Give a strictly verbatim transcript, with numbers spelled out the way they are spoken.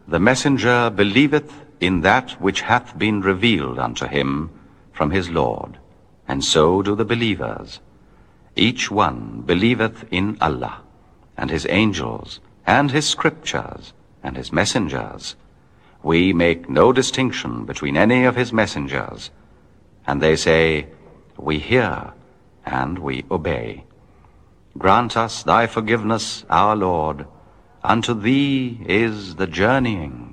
The messenger believeth in that which hath been revealed unto him from his Lord, and so do the believers. Each one believeth in Allah, and his angels, and his scriptures, and his messengers. We make no distinction between any of his messengers. And they say, We hear, and we obey. Grant us thy forgiveness, our Lord. Unto thee is the journeying.